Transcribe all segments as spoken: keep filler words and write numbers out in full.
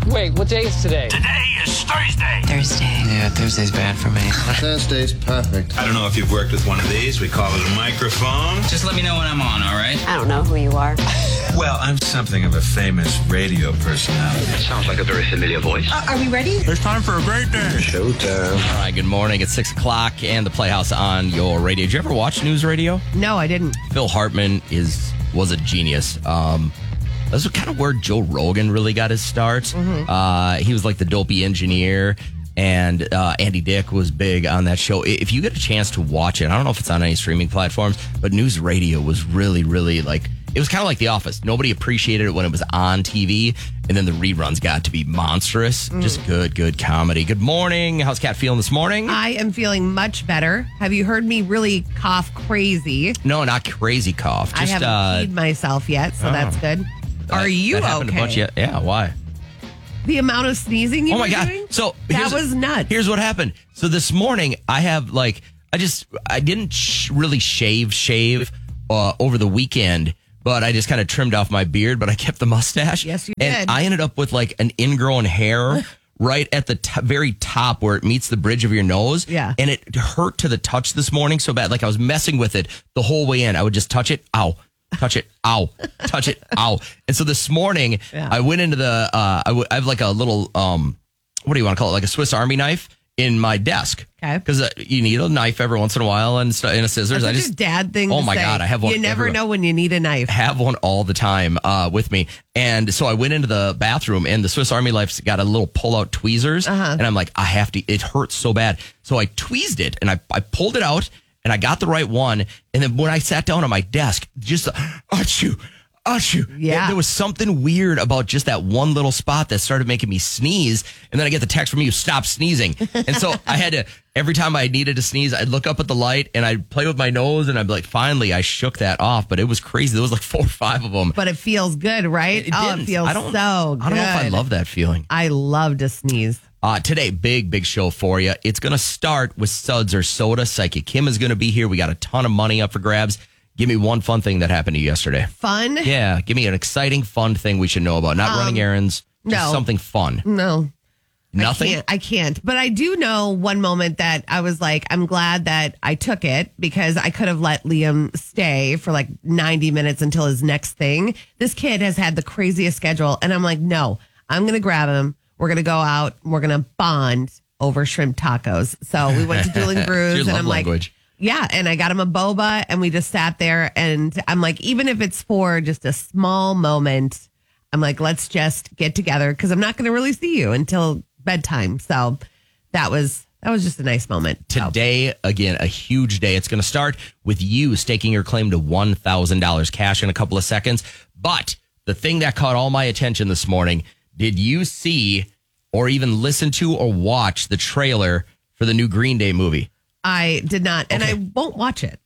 Wait, what day is today? Today is Thursday. Thursday. Yeah, Thursday's bad for me. Thursday's perfect. I don't know if you've worked with one of these. We call it a microphone. Just let me know when I'm on, all right? I don't know who you are. Well, I'm something of a famous radio personality. Sounds like a very familiar voice. Uh, are we ready? It's time for a great day. Showtime. All right, good morning. It's six o'clock and the Playhouse on your radio. Did you ever watch news radio? No, I didn't. Phil Hartman is was a genius. Um, this was kind of where Joe Rogan really got his start. Mm-hmm. Uh, he was like the dopey engineer, and uh, Andy Dick was big on that show. If you get a chance to watch it, I don't know if it's on any streaming platforms, but news radio was really, really like, it was kind of like The Office. Nobody appreciated it when it was on T V, and then the reruns got to be monstrous. Mm. Just good, good comedy. Good morning. How's Kat feeling this morning? I am feeling much better. Have you heard me really cough crazy? No, not crazy cough. Just, I haven't uh, peed myself yet, so oh. that's good. Are that, you that happened okay? A bunch yet. Yeah, why? The amount of sneezing you oh my were God. doing? So that was nuts. Here's what happened. So this morning, I have like, I just, I didn't sh- really shave, shave uh, over the weekend, but I just kind of trimmed off my beard, but I kept the mustache. Yes, you and did. I ended up with like an ingrown hair right at the t- very top where it meets the bridge of your nose. Yeah. And it hurt to the touch this morning so bad. Like I was messing with it the whole way in. I would just touch it. Ow. Touch it. Ow. Touch it. Ow. And so this morning, Yeah. I went into the, uh, I, w- I have like a little, um, what do you want to call it? Like a Swiss Army knife in my desk. Okay. Because uh, you need a knife every once in a while and, st- and a scissors. That's I such just a dad thing Oh to my say. God. I have one. You never everywhere. know when you need a knife. Have one all the time uh, with me. And so I went into the bathroom and the Swiss Army knife's got a little pull out tweezers. Uh-huh. And I'm like, I have to, it hurts so bad. So I tweezed it and I, I pulled it out and I got the right one. And then when I sat down on my desk, just, uh, achoo, achoo. Yeah. There was something weird about just that one little spot that started making me sneeze. And then I get the text from you, stop sneezing. And so I had to, every time I needed to sneeze, I'd look up at the light and I'd play with my nose and I'd be like, finally, I shook that off. But it was crazy. There was like four or five of them. But it feels good, right? It oh, didn't. it feels I don't, so good. I don't know if I love that feeling. I love to sneeze. Uh, today, big, big show for you. It's going to start with Suds or Soda. Psychic Kim is going to be here. We got a ton of money up for grabs. Give me one fun thing that happened to you yesterday. Fun? Yeah, give me an exciting, fun thing we should know about. Not Um, running errands, just no. something fun. No. Nothing? I can't, I can't. But I do know one moment that I was like, I'm glad that I took it because I could have let Liam stay for like ninety minutes until his next thing. This kid has had the craziest schedule. And I'm like, no, I'm going to grab him. We're going to go out. We're going to bond over shrimp tacos. So we went to Dueling Brews. Your and love I'm language. like, yeah. And I got him a boba and we just sat there. And I'm like, even if it's for just a small moment, I'm like, let's just get together because I'm not going to really see you until bedtime. So that was that was just a nice moment. So. Today, again, a huge day. It's going to start with you staking your claim to one thousand dollars cash in a couple of seconds. But the thing that caught all my attention this morning, did you see or even listen to or watch the trailer for the new Green Day movie? I did not, and Okay. I won't watch it.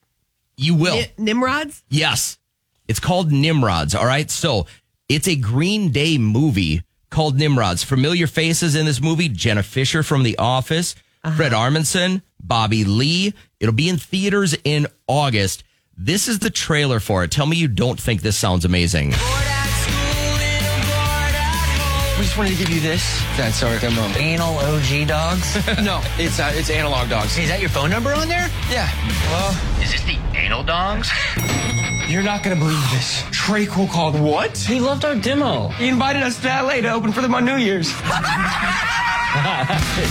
You will. Ni- Nimrods? Yes. It's called Nimrods, all right? So it's a Green Day movie called Nimrods. Familiar faces in this movie, Jenna Fisher from The Office, uh-huh. Fred Armisen, Bobby Lee. It'll be in theaters in August. This is the trailer for it. Tell me you don't think this sounds amazing. We just wanted to give you this. That's our demo. Anal O G dogs? No, it's uh, it's analog dogs. Is that your phone number on there? Yeah. Well, Is this the anal dogs? you're not gonna believe this. Trey Cool called. What? He loved our demo. He invited us to L A to open for them on New Year's.